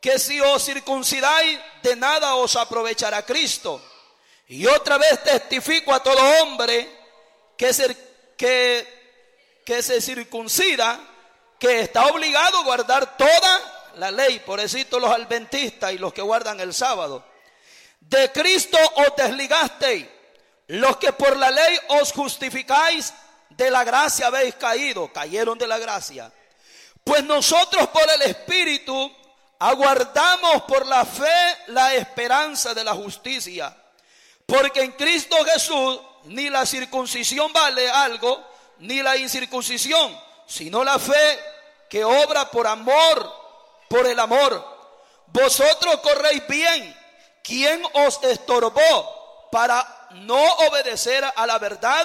que si os circuncidáis, de nada os aprovechará Cristo. Y otra vez testifico a todo hombre que se circuncida, que está obligado a guardar toda la ley. Por eso los adventistas y los que guardan el sábado. De Cristo os desligasteis, los que por la ley os justificáis, de la gracia habéis caído. Cayeron de la gracia. Pues nosotros por el Espíritu aguardamos por la fe la esperanza de la justicia. Porque en Cristo Jesús ni la circuncisión vale algo, ni la incircuncisión, sino la fe que obra por amor, por el amor. Vosotros corréis bien. ¿Quién os estorbó para no obedecer a la verdad?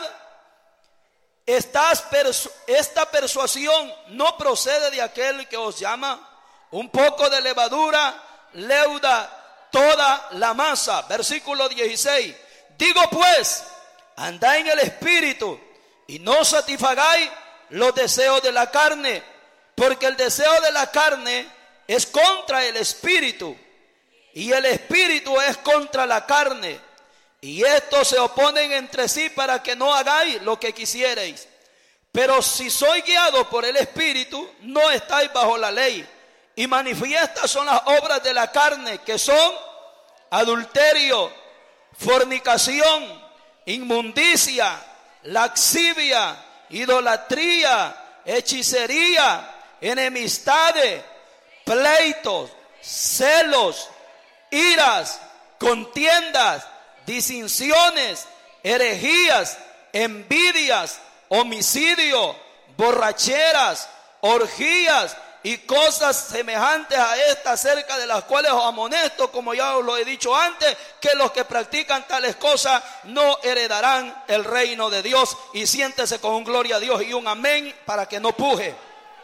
Esta persuasión no procede de aquel que os llama. Un poco de levadura leuda toda la masa. Versículo 16. Digo pues, andad en el Espíritu y no satisfagáis los deseos de la carne, porque el deseo de la carne es contra el Espíritu y el Espíritu es contra la carne, y estos se oponen entre sí para que no hagáis lo que quisierais. Pero si sois guiados por el Espíritu, no estáis bajo la ley. Y manifiestas son las obras de la carne, que son adulterio, fornicación, inmundicia, lascivia, idolatría, hechicería, enemistades, pleitos, celos, iras, contiendas, disensiones, herejías, envidias, homicidio, borracheras, orgías y cosas semejantes a estas, acerca de las cuales os amonesto, como ya os lo he dicho antes, que los que practican tales cosas no heredarán el reino de Dios. Y siéntese con un gloria a Dios y un amén para que no puje.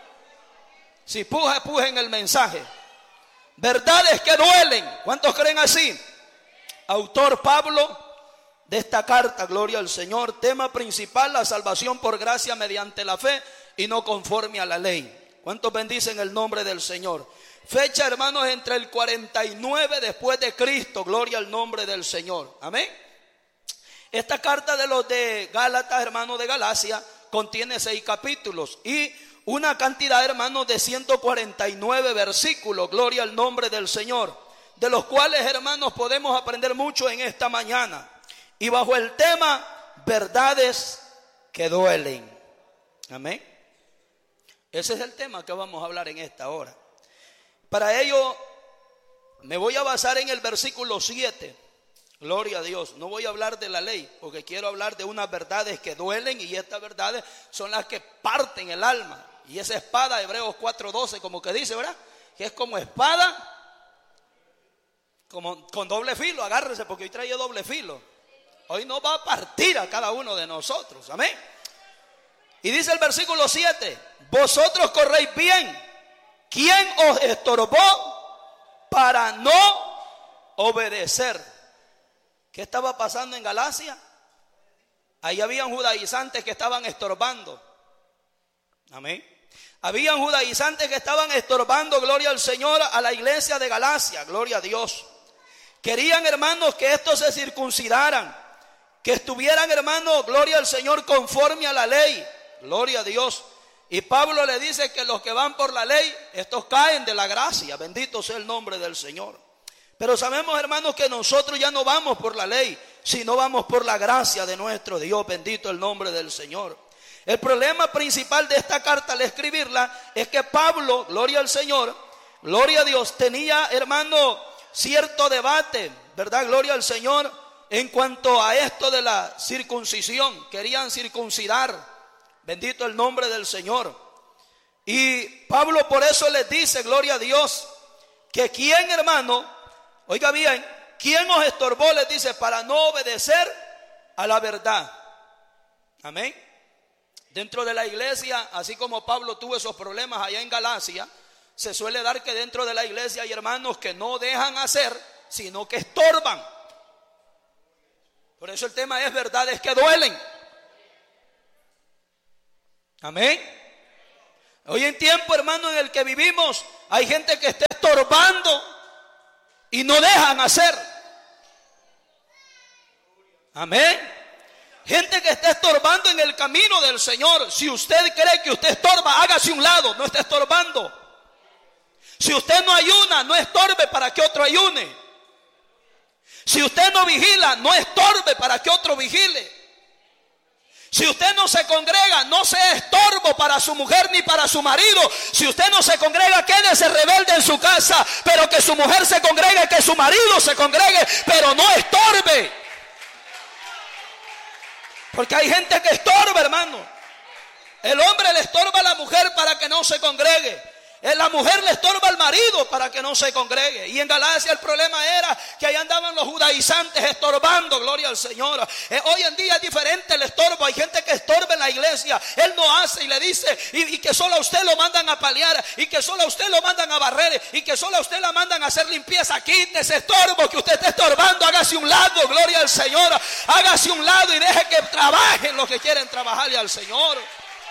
Si puje, puje en el mensaje. Verdades que duelen. ¿Cuántos creen así? Autor Pablo de esta carta, gloria al Señor. Tema principal: la salvación por gracia mediante la fe y no conforme a la ley. ¿Cuántos bendicen el nombre del Señor? Fecha, hermanos, entre el 49 después de Cristo. Gloria al nombre del Señor. Amén. Esta carta de los de Gálatas, hermanos de Galacia, contiene 6 capítulos y una cantidad, hermanos, de 149 versículos. Gloria al nombre del Señor, de los cuales, hermanos, podemos aprender mucho en esta mañana. Y bajo el tema, verdades que duelen. Amén. Ese es el tema que vamos a hablar en esta hora. Para ello me voy a basar en el versículo 7. Gloria a Dios. No voy a hablar de la ley, porque quiero hablar de unas verdades que duelen, y estas verdades son las que parten el alma. Y esa espada, Hebreos 4:12, como que dice, ¿verdad? Que es como espada, como con doble filo. Agárrese, porque hoy trae doble filo. Hoy nos va a partir a cada uno de nosotros. Amén. Y dice el versículo 7: vosotros corréis bien. ¿Quién os estorbó para no obedecer? ¿Qué estaba pasando en Galacia? Ahí habían judaizantes que estaban estorbando. Amén. Habían judaizantes que estaban estorbando, gloria al Señor, a la iglesia de Galacia. Gloria a Dios. Querían, hermanos, que estos se circuncidaran, que estuvieran, hermanos, gloria al Señor, conforme a la ley. Gloria a Dios. Y Pablo le dice que los que van por la ley, estos caen de la gracia. Bendito sea el nombre del Señor. Pero sabemos, hermanos, que nosotros ya no vamos por la ley, sino vamos por la gracia de nuestro Dios. Bendito el nombre del Señor. El problema principal de esta carta al escribirla es que Pablo, gloria al Señor, gloria a Dios, tenía, hermano, cierto debate, ¿verdad? Gloria al Señor, en cuanto a esto de la circuncisión. Querían circuncidar. Bendito el nombre del Señor. Y Pablo por eso les dice, gloria a Dios, que quién, hermano, oiga bien, quién os estorbó, les dice, para no obedecer a la verdad. Amén. Dentro de la iglesia, así como Pablo tuvo esos problemas allá en Galacia, se suele dar que dentro de la iglesia hay hermanos que no dejan hacer, sino que estorban. Por eso el tema es verdades que duelen. Amén. Hoy en tiempo, hermano, en el que vivimos, hay gente que está estorbando y no dejan hacer. Amén. Gente que está estorbando en el camino del Señor. Si usted cree que usted estorba, hágase un lado, no está estorbando. Si usted no ayuna, no estorbe para que otro ayune. Si usted no vigila, no estorbe para que otro vigile. Si usted no se congrega, no sea estorbo para su mujer ni para su marido. Si usted no se congrega, quédese rebelde en su casa, pero que su mujer se congregue, que su marido se congregue, pero no estorbe. Porque hay gente que estorba, hermano. El hombre le estorba a la mujer para que no se congregue. La mujer le estorba al marido para que no se congregue. Y en Galacia el problema era que ahí andaban los judaizantes estorbando, gloria al Señor. Hoy en día es diferente el estorbo. Hay gente que estorba en la iglesia. Él no hace y le dice y que solo a usted lo mandan a paliar, y que solo a usted lo mandan a barrer, y que solo a usted la mandan a hacer limpieza. Quítese estorbo que usted está estorbando. Hágase un lado, gloria al Señor. Hágase un lado y deje que trabajen los que quieren trabajarle al Señor.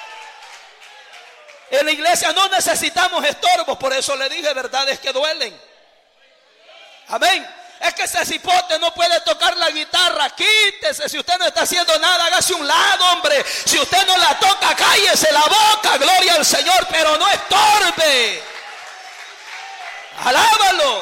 En la iglesia no necesitamos estorbos. Por eso le dije, verdades que duelen. Amén. Es que ese cipote no puede tocar la guitarra. Quítese. Si usted no está haciendo nada, hágase un lado, hombre. Si usted no la toca, cállese la boca. Gloria al Señor, pero no estorbe. Alábalo.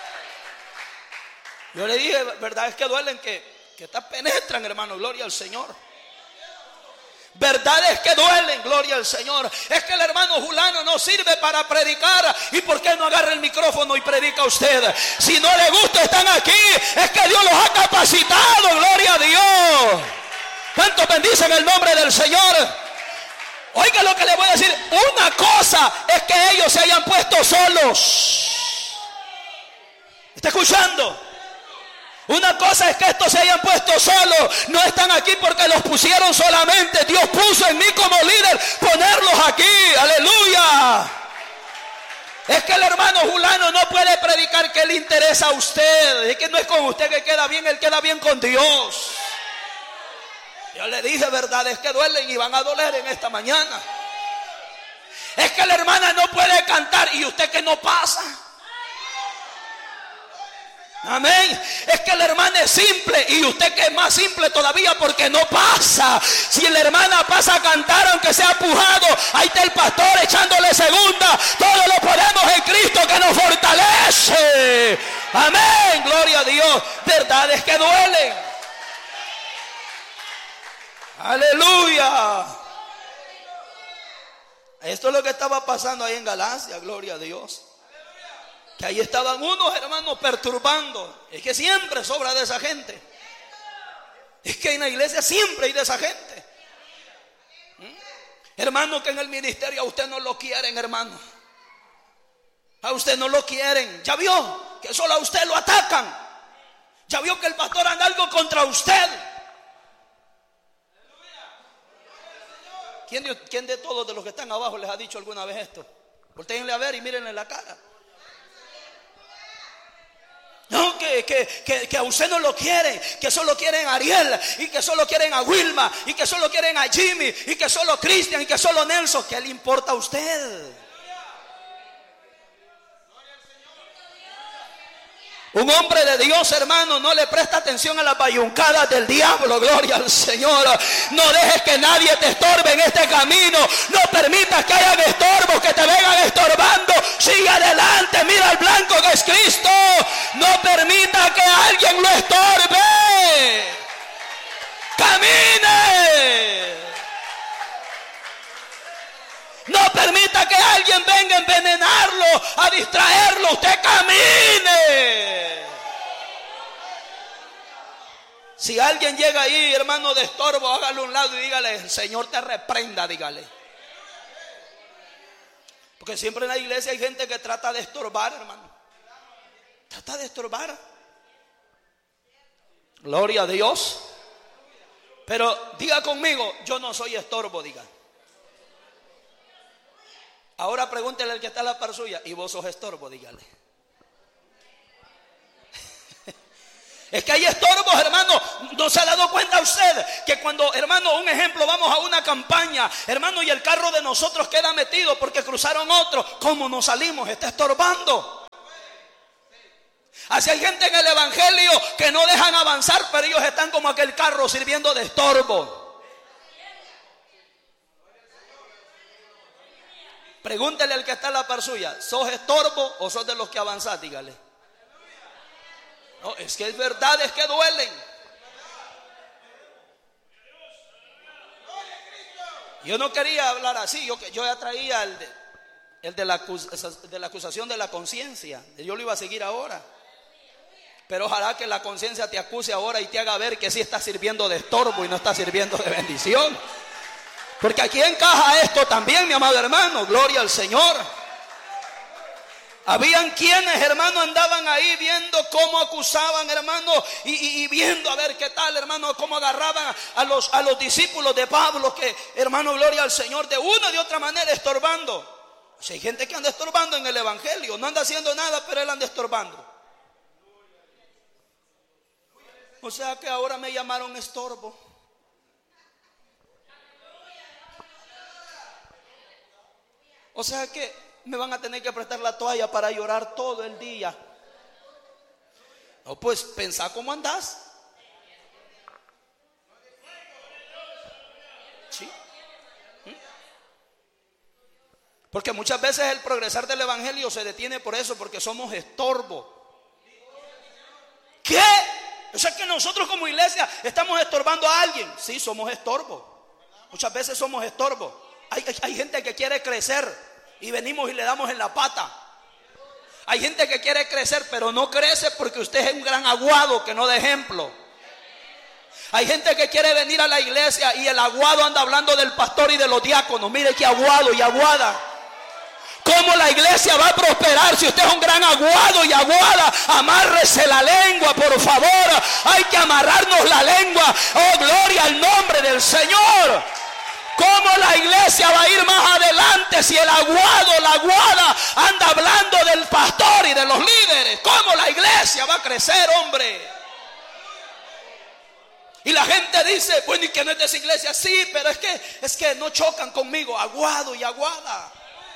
Yo le dije, verdades que duelen, que estas penetran, hermano. Gloria al Señor. Verdades que duelen, gloria al Señor. Es que el hermano fulano no sirve para predicar. ¿Y por qué no agarra el micrófono y predica usted? Si no le gusta, están aquí. Es que Dios los ha capacitado, gloria a Dios. ¿Cuántos bendicen el nombre del Señor? Oiga lo que le voy a decir. Una cosa es que ellos se hayan puesto solos. ¿Está escuchando? Una cosa es que estos se hayan puesto solos. No están aquí porque los pusieron solamente. Dios puso en mí como líder ponerlos aquí. Aleluya. Es que el hermano fulano no puede predicar que le interesa a usted. Es que no es con usted que queda bien, él queda bien con Dios. Yo le dije verdades que duelen y van a doler en esta mañana. Es que la hermana no puede cantar y usted que no pasa. Amén. Es que la hermana es simple y usted que es más simple todavía porque no pasa. Si la hermana pasa a cantar aunque sea pujado, ahí está el pastor echándole segunda. Todo lo podemos en Cristo que nos fortalece. Amén. Gloria a Dios. Verdades que duelen. Aleluya. Esto es lo que estaba pasando ahí en Galacia. Gloria a Dios. Que ahí estaban unos hermanos perturbando. Es que siempre sobra de esa gente. Es que en la iglesia siempre hay de esa gente. Hermano, que en el ministerio a usted no lo quieren, hermano. A usted no lo quieren. Ya vio que solo a usted lo atacan. Ya vio que el pastor anda algo contra usted. ¿Quién de todos de los que están abajo les ha dicho alguna vez esto? Voltéenle a ver y mírenle la cara. No, que a usted no lo quieren, que solo quieren a Ariel, y que solo quieren a Wilma, y que solo quieren a Jimmy, y que solo Cristian, y que solo Nelson. ¿Qué le importa a usted? Un hombre de Dios, hermano, no le presta atención a las bayuncadas del diablo. Gloria al Señor. No dejes que nadie te estorbe en este camino. No permitas que hayan estorbos que te vengan estorbando. Sigue adelante, mira al blanco que es Cristo. No permita que alguien lo estorbe. Camine. No permita que alguien venga a envenenarlo, a distraerlo. Usted camine. Si alguien llega ahí, hermano, de estorbo, hágale un lado y dígale: el Señor te reprenda, dígale. Porque siempre en la iglesia hay gente que trata de estorbar, hermano. Trata de estorbar. Gloria a Dios. Pero diga conmigo: yo no soy estorbo, diga. Ahora pregúntele al que está a la par suya: ¿y vos sos estorbo? Dígale. Es que hay estorbos, hermano. ¿No se ha dado cuenta usted que cuando, hermano, un ejemplo, vamos a una campaña, hermano, y el carro de nosotros queda metido porque cruzaron otro? ¿Cómo nos salimos? Está estorbando. Así hay gente en el evangelio que no dejan avanzar, pero ellos están como aquel carro sirviendo de estorbo. Pregúntele al que está en la par suya: ¿sos estorbo o sos de los que avanzás? Dígale. No, es que es verdad, es que duelen. Yo no quería hablar así. Yo ya traía el de la acusación de la conciencia. Yo lo iba a seguir ahora. Pero ojalá que la conciencia te acuse ahora y te haga ver que sí está sirviendo de estorbo y no está sirviendo de bendición. Porque aquí encaja esto también, mi amado hermano. Gloria al Señor. Habían quienes, hermano, andaban ahí viendo cómo acusaban, hermano, y viendo a ver qué tal, hermano, cómo agarraban a los discípulos de Pablo, que, hermano, gloria al Señor, de una o de otra manera estorbando. O sea, hay gente que anda estorbando en el evangelio, no anda haciendo nada, pero él anda estorbando. O sea que ahora me llamaron estorbo. O sea que me van a tener que prestar la toalla para llorar todo el día. No, pues pensá cómo andás. ¿Sí? Porque muchas veces el progresar del evangelio se detiene por eso, porque somos estorbo. ¿Qué? O sea que nosotros como iglesia estamos estorbando a alguien. Sí, somos estorbo. Muchas veces somos estorbo. Hay gente que quiere crecer y venimos y le damos en la pata. Hay gente que quiere crecer, pero no crece porque usted es un gran aguado que no da ejemplo. Hay gente que quiere venir a la iglesia y el aguado anda hablando del pastor y de los diáconos. Mire qué aguado y aguada. ¿Cómo la iglesia va a prosperar si usted es un gran aguado y aguada? Amárrese la lengua, por favor. Hay que amarrarnos la lengua. Oh, gloria al nombre del Señor. ¿Cómo la iglesia va a ir más adelante si el aguado, la aguada anda hablando del pastor y de los líderes? ¿Cómo la iglesia va a crecer, hombre? Y la gente dice, bueno, ¿y que no es de esa iglesia? Sí, pero es que no chocan conmigo, aguado y aguada.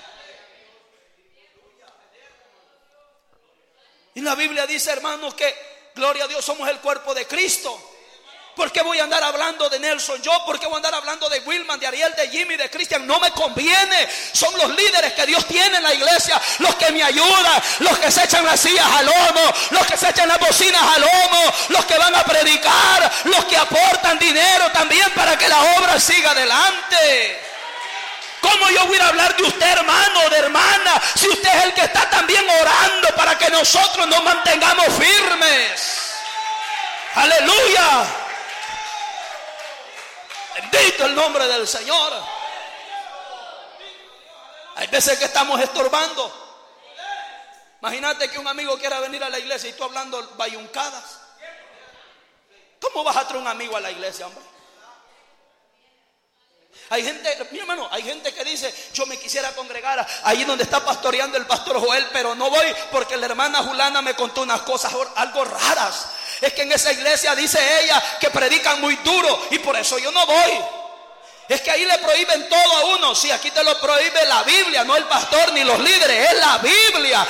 Y la Biblia dice, hermanos, que gloria a Dios, somos el cuerpo de Cristo. ¿Por qué voy a andar hablando de Nelson? ¿Por qué voy a andar hablando de Wilman, de Ariel, de Jimmy, de Cristian? No me conviene. Son los líderes que Dios tiene en la iglesia, los que me ayudan, los que se echan las sillas al lomo, los que se echan las bocinas al lomo, los que van a predicar, los que aportan dinero también para que la obra siga adelante. ¿Cómo yo voy a hablar de usted, hermano, de hermana, si usted es el que está también orando para que nosotros nos mantengamos firmes? ¡Aleluya! Bendito el nombre del Señor. Hay veces que estamos estorbando. Imagínate que un amigo quiera venir a la iglesia y tú hablando bayuncadas. ¿Cómo vas a traer un amigo a la iglesia, hombre? Hay gente, mi hermano, hay gente que dice, yo me quisiera congregar ahí donde está pastoreando el pastor Joel, pero no voy porque la hermana Julana me contó unas cosas algo raras. Es que en esa iglesia, dice ella, que predican muy duro y por eso yo no voy. Es que ahí le prohíben todo a uno. Sí, aquí te lo prohíbe la Biblia, no el pastor ni los líderes, es la Biblia.